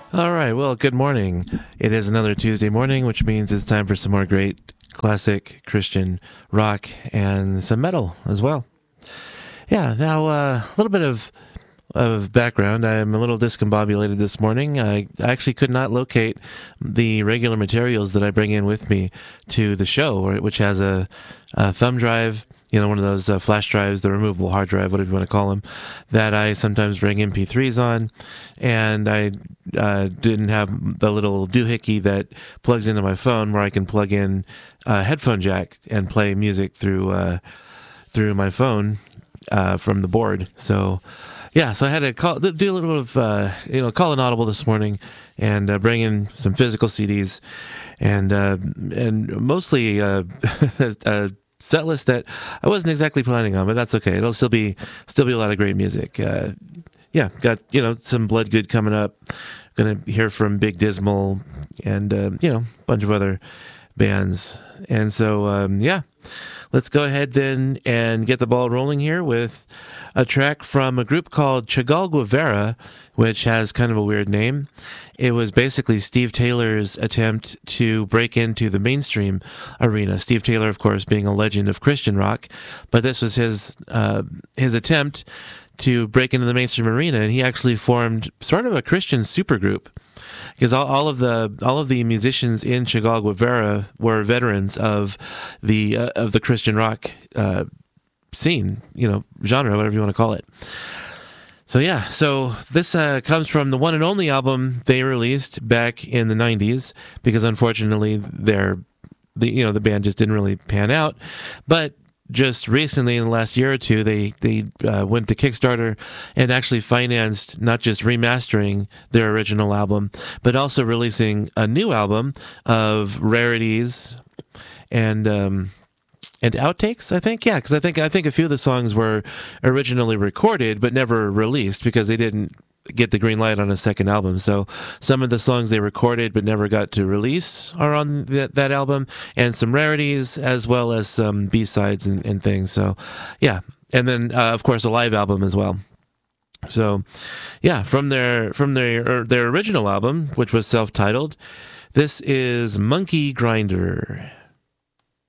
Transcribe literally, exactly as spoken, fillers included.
All right, well, good morning. It is another Tuesday morning, which means it's time for some more great classic Christian rock and some metal as well. Yeah, now uh, a little bit of of background. I'm a little discombobulated this morning. I actually could not locate the regular materials that I bring in with me to the show, which has a, a thumb drive, you know, one of those uh, flash drives, the removable hard drive, whatever you want to call them, that I sometimes bring M P threes on. And I uh, didn't have the little doohickey that plugs into my phone where I can plug in a headphone jack and play music through uh, through my phone uh, from the board. So, yeah, so I had to call, do a little bit of, uh, you know, call an audible this morning and uh, bring in some physical C Ds and uh, and mostly uh, a set list that I wasn't exactly planning on, but that's okay. It'll still be still be a lot of great music. Uh, yeah, got, you know, some Bloodgood coming up. Going to hear from Big Dismal and, uh, you know, a bunch of other bands. And so, um, yeah, let's go ahead then and get the ball rolling here with a track from a group called Chagall Guevara, which has kind of a weird name. It was basically Steve Taylor's attempt to break into the mainstream arena. Steve Taylor, of course, being a legend of Christian rock, but this was his uh, his attempt to break into the mainstream arena, and he actually formed sort of a Christian supergroup. Because all, all of the all of the musicians in Chagall Guevara were veterans of the uh, of the Christian rock uh, scene, you know, genre, whatever you want to call it. So yeah, so this uh, comes from the one and only album they released back in the nineties, because unfortunately their the you know the band just didn't really pan out, but just recently in the last year or two, they they uh, went to Kickstarter and actually financed not just remastering their original album, but also releasing a new album of rarities and um, and outtakes. I think, yeah, because I think I think a few of the songs were originally recorded but never released because they didn't get the green light on a second album. So some of the songs they recorded but never got to release are on that, that album, and some rarities as well as some B-sides and, and things. So yeah, and then uh, of course a live album as well. So yeah, from their from their their original album, which was self-titled, this is Monkey Grinder.